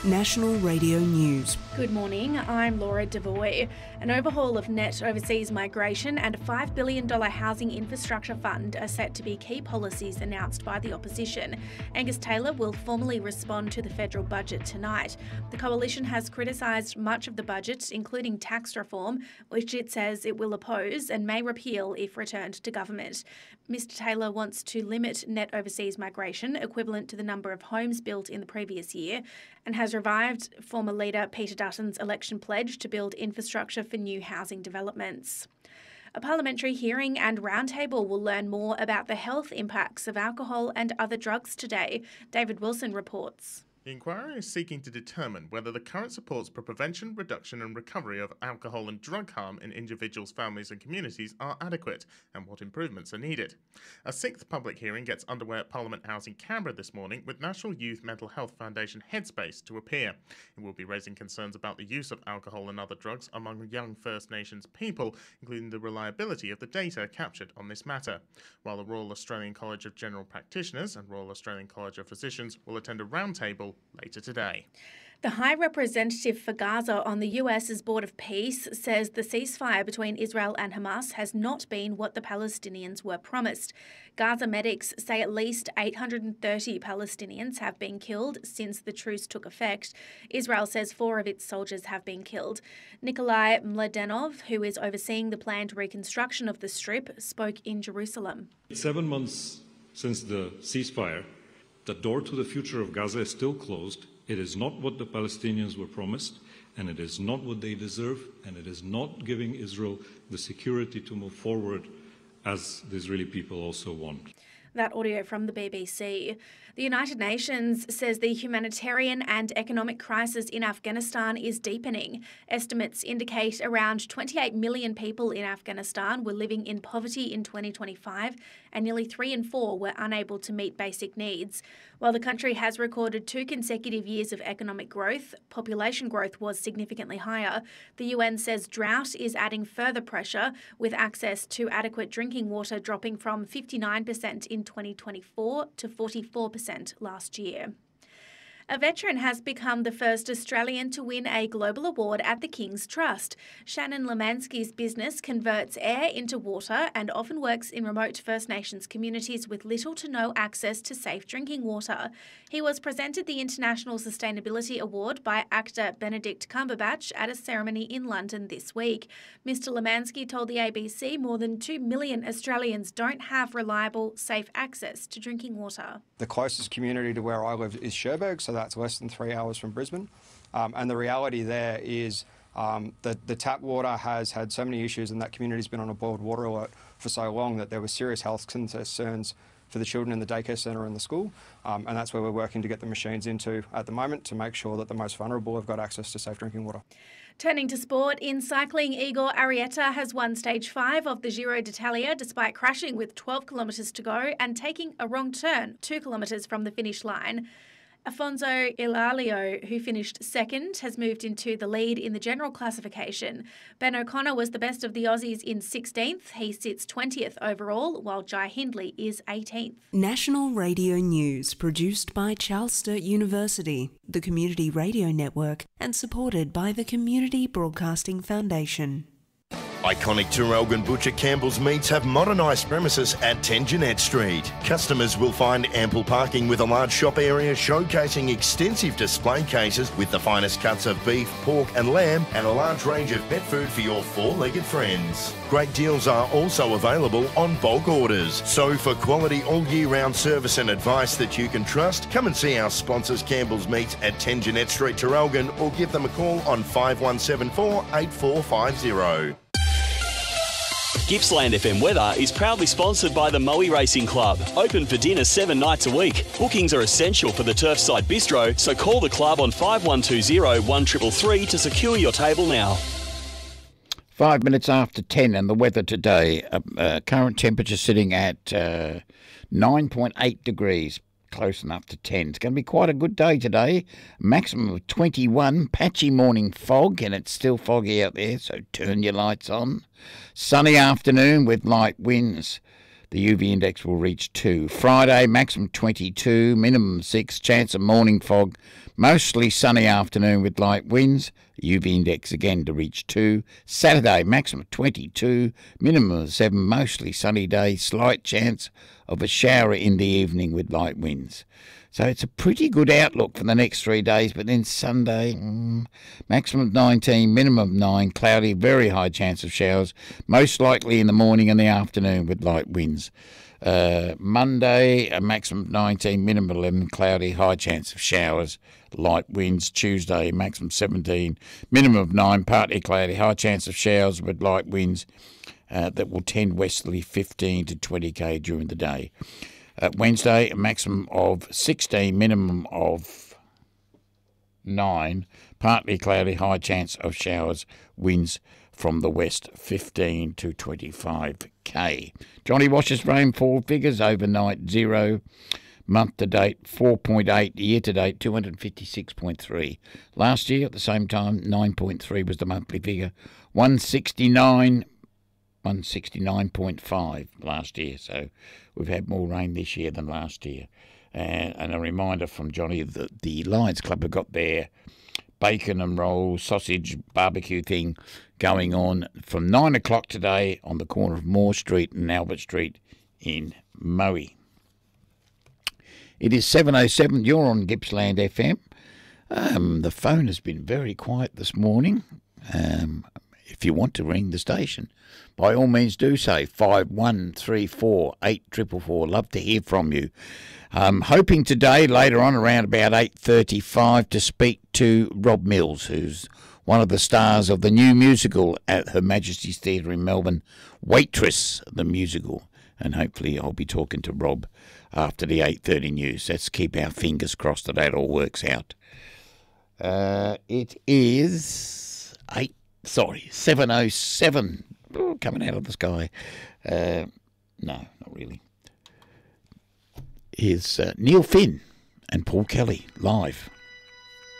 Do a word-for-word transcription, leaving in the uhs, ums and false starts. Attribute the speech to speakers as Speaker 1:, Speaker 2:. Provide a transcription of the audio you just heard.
Speaker 1: National Radio News.
Speaker 2: Good morning, I'm Laura Devoy. An overhaul of net overseas migration and a five billion dollars housing infrastructure fund are set to be key policies announced by the opposition. Angus Taylor will formally respond to the federal budget tonight. The coalition has criticised much of the budget, including tax reform, which it says it will oppose and may repeal if returned to government. Mr Taylor wants to limit net overseas migration, equivalent to the number of homes built in the previous year, and has revived former leader Peter Dutton's election pledge to build infrastructure for new housing developments. A parliamentary hearing and roundtable will learn more about the health impacts of alcohol and other drugs today. David Wilson reports.
Speaker 3: The inquiry is seeking to determine whether the current supports for prevention, reduction and recovery of alcohol and drug harm in individuals, families and communities are adequate and what improvements are needed. A sixth public hearing gets underway at Parliament House in Canberra this morning with National Youth Mental Health Foundation Headspace to appear. It will be raising concerns about the use of alcohol and other drugs among young First Nations people, including the reliability of the data captured on this matter. While the Royal Australian College of General Practitioners and Royal Australian College of Physicians will attend a roundtable later today.
Speaker 2: The High Representative for Gaza on the U S's Board of Peace says the ceasefire between Israel and Hamas has not been what the Palestinians were promised. Gaza medics say at least eight hundred thirty Palestinians have been killed since the truce took effect. Israel says four of its soldiers have been killed. Nikolai Mladenov, who is overseeing the planned reconstruction of the Strip, spoke in Jerusalem.
Speaker 4: Seven months since the ceasefire, the door to the future of Gaza is still closed. It is not what the Palestinians were promised, and it is not what they deserve, and it is not giving Israel the security to move forward as the Israeli people also want.
Speaker 2: That audio from the B B C. The United Nations says the humanitarian and economic crisis in Afghanistan is deepening. Estimates indicate around twenty-eight million people in Afghanistan were living in poverty in twenty twenty-five, and nearly three in four were unable to meet basic needs. While the country has recorded two consecutive years of economic growth, population growth was significantly higher. The U N says drought is adding further pressure, with access to adequate drinking water dropping from fifty-nine percent in twenty twenty-four to forty-four percent last year. A veteran has become the first Australian to win a global award at the King's Trust. Shannon Lemansky's business converts air into water and often works in remote First Nations communities with little to no access to safe drinking water. He was presented the International Sustainability Award by actor Benedict Cumberbatch at a ceremony in London this week. Mister Lemansky told the A B C more than two million Australians don't have reliable, safe access to drinking water.
Speaker 5: The closest community to where I live is Cherbourg, so that's less than three hours from Brisbane. Um, and the reality there is um, that the tap water has had so many issues, and that community's been on a boiled water alert for so long that there were serious health concerns for the children in the daycare centre and the school. Um, and that's where we're working to get the machines into at the moment to make sure that the most vulnerable have got access to safe drinking water.
Speaker 2: Turning to sport, in cycling, Igor Arrieta has won stage five of the Giro d'Italia despite crashing with twelve kilometres to go and taking a wrong turn two kilometres from the finish line. Afonso Ilalio, who finished second, has moved into the lead in the general classification. Ben O'Connor was the best of the Aussies in sixteenth. He sits twentieth overall, while Jai Hindley is eighteenth.
Speaker 1: National Radio News, produced by Charles Sturt University, the Community Radio Network, and supported by the Community Broadcasting Foundation.
Speaker 6: Iconic Traralgon Butcher Campbell's Meats have modernised premises at ten Jeanette Street. Customers will find ample parking with a large shop area showcasing extensive display cases with the finest cuts of beef, pork and lamb and a large range of pet food for your four-legged friends. Great deals are also available on bulk orders. So for quality all-year-round service and advice that you can trust, come and see our sponsors Campbell's Meats at ten Jeanette Street, Traralgon, or give them a call on five one seven four, eight four five zero.
Speaker 7: Gippsland F M Weather is proudly sponsored by the Moe Racing Club. Open for dinner seven nights a week. Bookings are essential for the Turfside Bistro, so call the club on five one two zero, one three three three to secure your table now.
Speaker 8: Five minutes after ten, and the weather today. Uh, uh, current temperature sitting at uh, nine point eight degrees. Close enough to ten. It's going to be quite a good day today. Maximum of twenty-one. Patchy morning fog, and it's still foggy out there, so turn your lights on. Sunny afternoon with light winds. The U V index will reach two. Friday, maximum twenty-two, minimum six, chance of morning fog, mostly sunny afternoon with light winds. The U V index again to reach two. Saturday, maximum twenty-two, minimum seven, mostly sunny day, slight chance of a shower in the evening with light winds. So it's a pretty good outlook for the next three days, but then Sunday, mm, maximum nineteen, minimum nine, cloudy, very high chance of showers, most likely in the morning and the afternoon with light winds. Uh, Monday, a maximum nineteen, minimum eleven, cloudy, high chance of showers, light winds. Tuesday, maximum seventeen, minimum of nine, partly cloudy, high chance of showers with light winds uh, that will tend westerly fifteen to twenty k during the day. Uh, Wednesday, a maximum of sixteen, minimum of nine, partly cloudy, high chance of showers, winds from the west, fifteen to twenty-five k. Johnny Wash's rainfall figures: overnight zero, month to date four point eight, year to date two hundred fifty-six point three. Last year at the same time nine point three was the monthly figure, one sixty-nine one sixty-nine point five last year, so we've had more rain this year than last year. And, and a reminder from Johnny that the Lions Club have got their bacon and roll sausage barbecue thing going on from nine o'clock today on the corner of Moore Street and Albert Street in Moe. It is seven oh seven, you're on Gippsland F M. Um, the phone has been very quiet this morning. Um, if you want to ring the station, by all means do so. five one three four eight four four four. Love to hear from you. I'm hoping today, later on, around about eight thirty-five, to speak to Rob Mills, who's one of the stars of the new musical at Her Majesty's Theatre in Melbourne, Waitress, the musical. And hopefully I'll be talking to Rob after the eight thirty news. Let's keep our fingers crossed that that all works out. Uh, it is eight. Sorry, seven oh seven, oh, coming out of the sky. Uh, no, not really. Here's uh, Neil Finn and Paul Kelly live.